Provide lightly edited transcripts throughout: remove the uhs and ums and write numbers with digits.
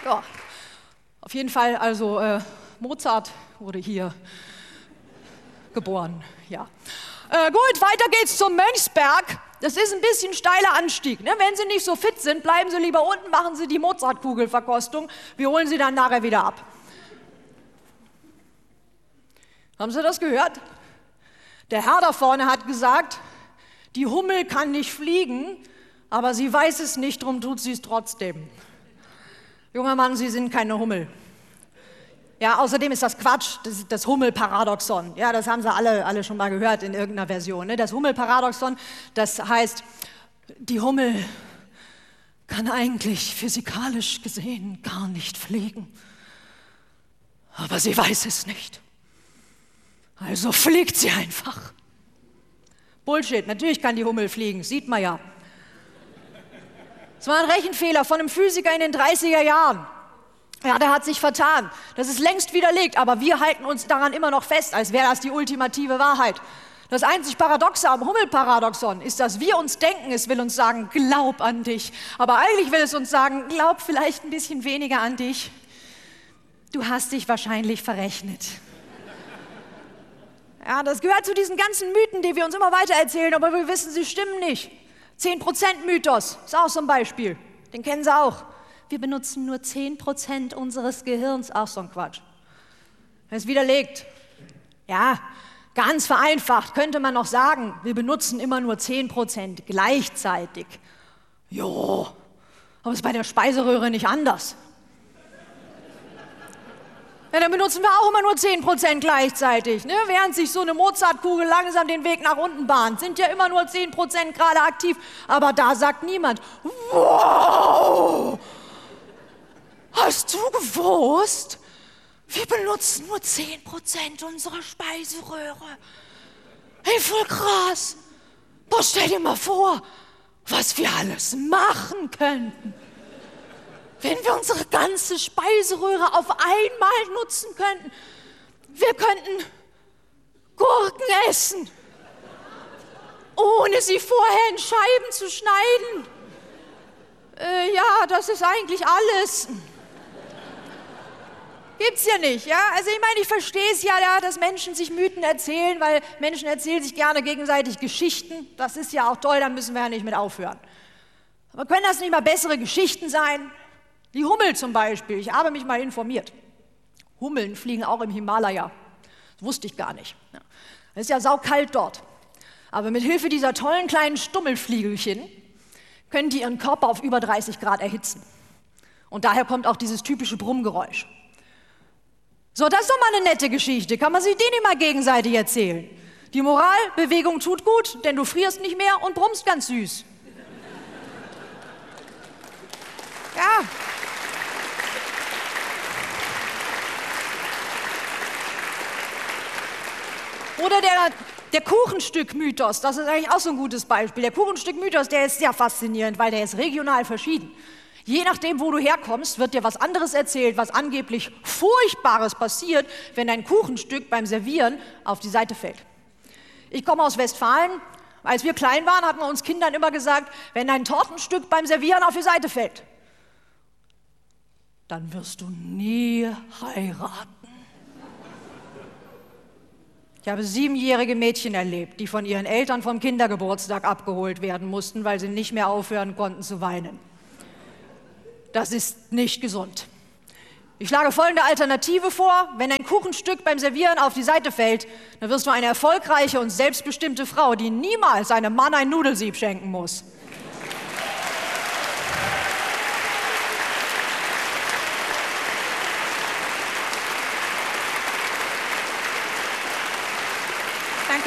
Ja, auf jeden Fall, also Mozart wurde hier geboren, ja. Gut, weiter geht's zum Mönchsberg. Das ist ein bisschen steiler Anstieg. Ne? Wenn Sie nicht so fit sind, bleiben Sie lieber unten, machen Sie die Mozartkugelverkostung. Wir holen Sie dann nachher wieder ab. Haben Sie das gehört? Der Herr da vorne hat gesagt, die Hummel kann nicht fliegen, aber sie weiß es nicht, drum tut sie es trotzdem. Junger Mann, Sie sind keine Hummel. Ja, außerdem ist das Quatsch, das Hummel-Paradoxon. Ja, das haben Sie alle schon mal gehört in irgendeiner Version. Ne? Das Hummel-Paradoxon, das heißt, die Hummel kann eigentlich physikalisch gesehen gar nicht fliegen. Aber sie weiß es nicht. Also fliegt sie einfach. Bullshit, natürlich kann die Hummel fliegen, sieht man ja. Es war ein Rechenfehler von einem Physiker in den 30er Jahren. Ja, der hat sich vertan. Das ist längst widerlegt, aber wir halten uns daran immer noch fest, als wäre das die ultimative Wahrheit. Das einzig Paradoxe am Hummel-Paradoxon ist, dass wir uns denken, es will uns sagen, glaub an dich. Aber eigentlich will es uns sagen, glaub vielleicht ein bisschen weniger an dich. Du hast dich wahrscheinlich verrechnet. Ja, das gehört zu diesen ganzen Mythen, die wir uns immer weiter erzählen, aber wir wissen, sie stimmen nicht. 10%-Mythos ist auch so ein Beispiel. Den kennen Sie auch. Wir benutzen nur 10% unseres Gehirns. Auch so ein Quatsch. Das ist widerlegt. Ja, ganz vereinfacht könnte man noch sagen, wir benutzen immer nur 10% gleichzeitig. Jo, aber ist bei der Speiseröhre nicht anders. Ja, dann benutzen wir auch immer nur 10% gleichzeitig. Ne? Während sich so eine Mozartkugel langsam den Weg nach unten bahnt, sind ja immer nur 10% gerade aktiv. Aber da sagt niemand, wow, hast du gewusst, wir benutzen nur 10% unserer Speiseröhre. Hey, voll krass. Boah, stell dir mal vor, was wir alles machen könnten. Wenn wir unsere ganze Speiseröhre auf einmal nutzen könnten. Wir könnten Gurken essen, ohne sie vorher in Scheiben zu schneiden. Ja, das ist eigentlich alles. Gibt's ja nicht, ja? Also ich meine, ich verstehe es ja, dass Menschen sich Mythen erzählen, weil Menschen erzählen sich gerne gegenseitig Geschichten. Das ist ja auch toll, da müssen wir ja nicht mit aufhören. Aber können das nicht mal bessere Geschichten sein? Die Hummel zum Beispiel, ich habe mich mal informiert. Hummeln fliegen auch im Himalaya. Das wusste ich gar nicht. Es ist ja saukalt dort. Aber mit Hilfe dieser tollen kleinen Stummelfliegelchen können die ihren Körper auf über 30 Grad erhitzen. Und daher kommt auch dieses typische Brummgeräusch. So, das ist doch mal eine nette Geschichte. Kann man sich die nicht mal gegenseitig erzählen? Die Moral, Bewegung tut gut, denn du frierst nicht mehr und brummst ganz süß. Ja. Oder der Kuchenstück-Mythos, das ist eigentlich auch so ein gutes Beispiel. Der Kuchenstück-Mythos, der ist sehr faszinierend, weil der ist regional verschieden. Je nachdem, wo du herkommst, wird dir was anderes erzählt, was angeblich Furchtbares passiert, wenn ein Kuchenstück beim Servieren auf die Seite fällt. Ich komme aus Westfalen. Als wir klein waren, hatten wir uns Kindern immer gesagt, wenn ein Tortenstück beim Servieren auf die Seite fällt, dann wirst du nie heiraten. Ich habe 7-jährige Mädchen erlebt, die von ihren Eltern vom Kindergeburtstag abgeholt werden mussten, weil sie nicht mehr aufhören konnten zu weinen. Das ist nicht gesund. Ich schlage folgende Alternative vor. Wenn ein Kuchenstück beim Servieren auf die Seite fällt, dann wirst du eine erfolgreiche und selbstbestimmte Frau, die niemals einem Mann ein Nudelsieb schenken muss. Danke.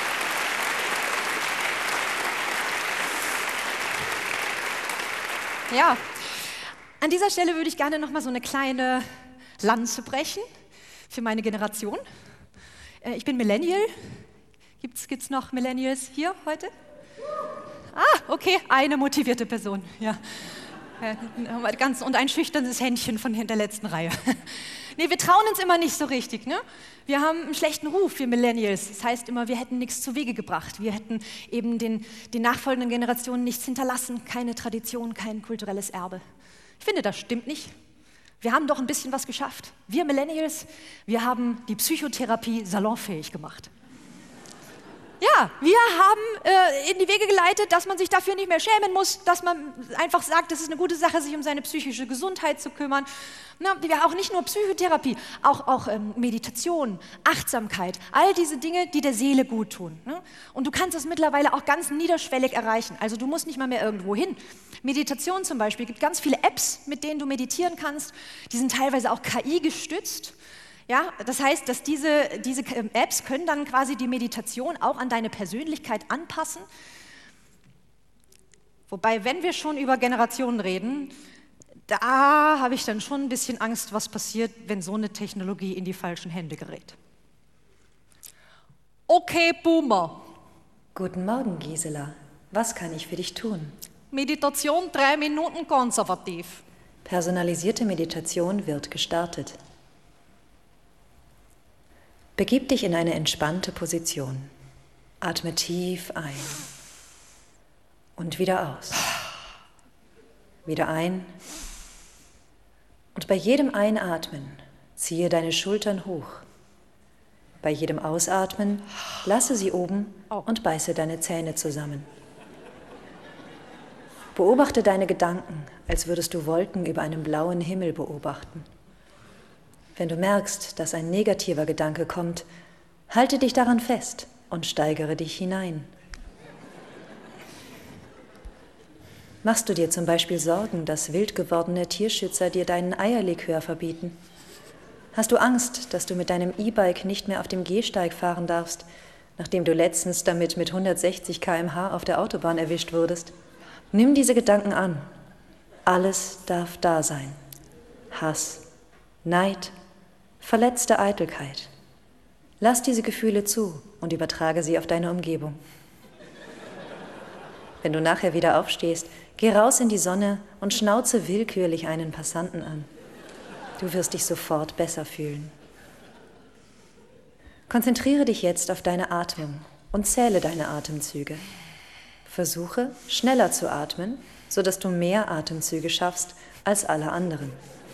Ja, an dieser Stelle würde ich gerne noch mal so eine kleine Lanze brechen für meine Generation. Ich bin Millennial. Gibt's noch Millennials hier heute? Ah, okay, eine motivierte Person. Ja. Und ein schüchternes Händchen von hinter der letzten Reihe. Nee, wir trauen uns immer nicht so richtig, ne? Wir haben einen schlechten Ruf, wir Millennials. Das heißt immer, wir hätten nichts zu Wege gebracht. Wir hätten eben den nachfolgenden Generationen nichts hinterlassen. Keine Tradition, kein kulturelles Erbe. Ich finde, das stimmt nicht. Wir haben doch ein bisschen was geschafft. Wir Millennials, wir haben die Psychotherapie salonfähig gemacht. Ja, wir haben in die Wege geleitet, dass man sich dafür nicht mehr schämen muss, dass man einfach sagt, es ist eine gute Sache, sich um seine psychische Gesundheit zu kümmern. Na, wir auch nicht nur Psychotherapie, auch Meditation, Achtsamkeit, all diese Dinge, die der Seele gut tun. Ne? Und du kannst das mittlerweile auch ganz niederschwellig erreichen. Also du musst nicht mal mehr irgendwo hin. Meditation zum Beispiel, es gibt ganz viele Apps, mit denen du meditieren kannst. Die sind teilweise auch KI gestützt. Ja, das heißt, dass diese Apps können dann quasi die Meditation auch an deine Persönlichkeit anpassen. Wobei, wenn wir schon über Generationen reden, da habe ich dann schon ein bisschen Angst, was passiert, wenn so eine Technologie in die falschen Hände gerät. Okay, Boomer. Guten Morgen, Gisela. Was kann ich für dich tun? Meditation 3 Minuten konservativ. Personalisierte Meditation wird gestartet. Begib dich in eine entspannte Position. Atme tief ein und wieder aus. Wieder ein. Und bei jedem Einatmen ziehe deine Schultern hoch. Bei jedem Ausatmen lasse sie oben und beiße deine Zähne zusammen. Beobachte deine Gedanken, als würdest du Wolken über einem blauen Himmel beobachten. Wenn du merkst, dass ein negativer Gedanke kommt, halte dich daran fest und steigere dich hinein. Machst du dir zum Beispiel Sorgen, dass wild gewordene Tierschützer dir deinen Eierlikör verbieten? Hast du Angst, dass du mit deinem E-Bike nicht mehr auf dem Gehsteig fahren darfst, nachdem du letztens damit mit 160 km/h auf der Autobahn erwischt wurdest? Nimm diese Gedanken an. Alles darf da sein. Hass, Neid, verletzte Eitelkeit. Lass diese Gefühle zu und übertrage sie auf deine Umgebung. Wenn du nachher wieder aufstehst, geh raus in die Sonne und schnauze willkürlich einen Passanten an. Du wirst dich sofort besser fühlen. Konzentriere dich jetzt auf deine Atmung und zähle deine Atemzüge. Versuche, schneller zu atmen, sodass du mehr Atemzüge schaffst als alle anderen.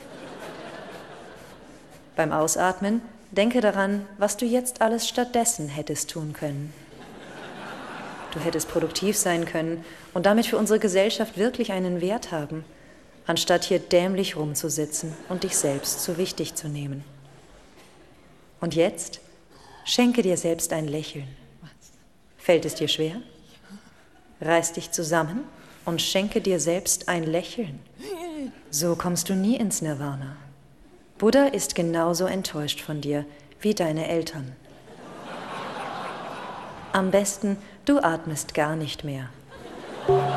Beim Ausatmen denke daran, was du jetzt alles stattdessen hättest tun können. Du hättest produktiv sein können und damit für unsere Gesellschaft wirklich einen Wert haben, anstatt hier dämlich rumzusitzen und dich selbst zu wichtig zu nehmen. Und jetzt schenke dir selbst ein Lächeln. Fällt es dir schwer? Reiß dich zusammen und schenke dir selbst ein Lächeln. So kommst du nie ins Nirvana. Buddha ist genauso enttäuscht von dir wie deine Eltern. Am besten, du atmest gar nicht mehr.